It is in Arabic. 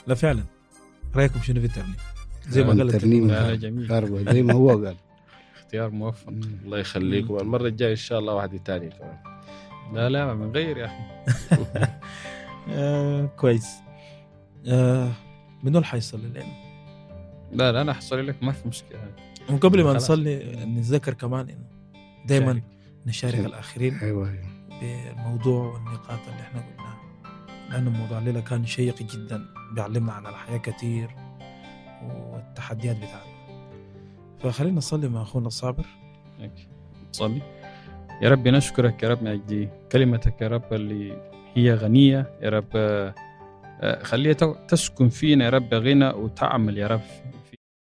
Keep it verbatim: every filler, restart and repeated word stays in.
لا فعلا. رايكم شنو في الترنيم؟ زي ما قال الترنيم لا جميل كاربو زي ما هو قال. اختيار موفق. الله يخليك. والمرة الجاية إن شاء الله واحدة تانية كمان. لا لا من غير يا أخي. آه كويس. آه منو اللي حيصلي لنا؟ لا لا أنا حصل لك ما في مشكلة. وقبل ما خلاص. نصلي نتذكر كمان إنه دائما شارك. نشارك شارك. الآخرين ايوه بالموضوع والنقاط اللي احنا قلناها، لأنه الموضوع الليلة كان شيق جدا، بيعلمنا عن الحياة كتير والتحديات بتاعتنا. فخلينا نصلي مع أخونا الصابر. تصلي. يا رب نشكرك يا رب من أجل كلمتك يا رب اللي هي غنية يا رب، خليها تسكن فينا يا رب غنى وتعمل يا رب